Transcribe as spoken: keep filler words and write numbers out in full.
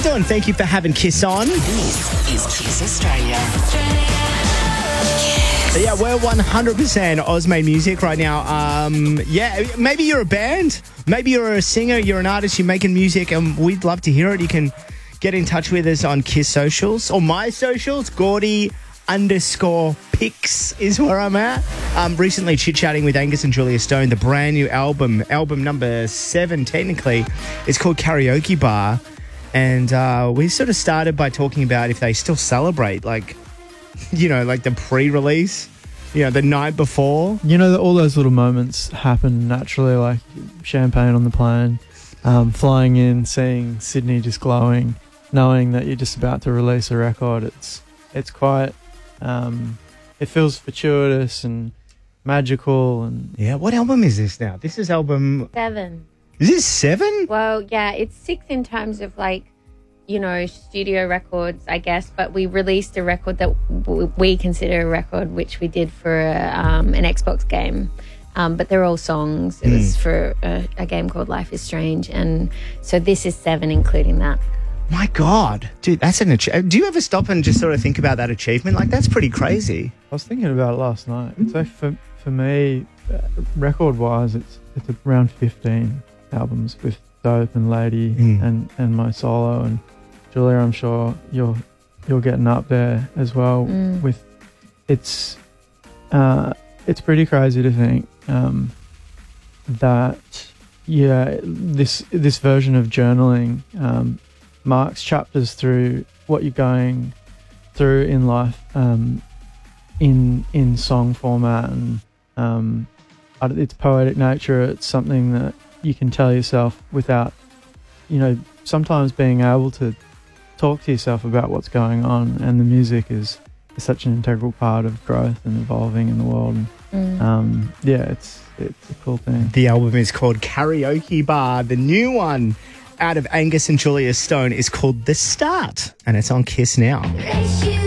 doing? Thank you for having Kiss on. This is Kiss Australia. So yeah, we're one hundred percent Oz-made music right now. Um, yeah, maybe you're a band. Maybe you're a singer. You're an artist. You're making music, and we'd love to hear it. You can get in touch with us on Kiss socials or my socials. Gordy underscore pics is where I'm at. Um, recently chit-chatting with Angus and Julia Stone. The brand new album, album number seven technically, is called Karaoke Bar. And uh, we sort of started by talking about if they still celebrate, like, you know, like the pre-release, you know, the night before. You know, all those little moments happen naturally, like champagne on the plane, um, flying in, seeing Sydney just glowing, knowing that you're just about to release a record. It's it's quite, um, it feels fortuitous and magical. And Yeah, what album is this now? This is album... Seven. Is this seven? Well, yeah, it's six in terms of like, you know, studio records, I guess. But we released a record that w- we consider a record, which we did for a, um, an Xbox game. Um, but they're all songs. It mm. was for a, a game called Life is Strange. And so this is seven, including that. My God. Dude, that's an achievement. Do you ever stop and just sort of think about that achievement? Like, that's pretty crazy. I was thinking about it last night. So for for me, uh, record-wise, it's it's around fifteen albums with Dope and Lady mm. and, and my solo. And Julia, I'm sure you're you're getting up there as well. Mm. With it's uh, it's pretty crazy to think um, that yeah this this version of journaling um, marks chapters through what you're going through in life um, in in song format, and um, its poetic nature. It's something that you can tell yourself without, you know, sometimes being able to talk to yourself about what's going on. And the music is, is such an integral part of growth and evolving in the world. And, mm. um, yeah, it's it's a cool thing. The album is called Karaoke Bar. The new one out of Angus and Julia Stone is called The Start, and it's on Kiss now.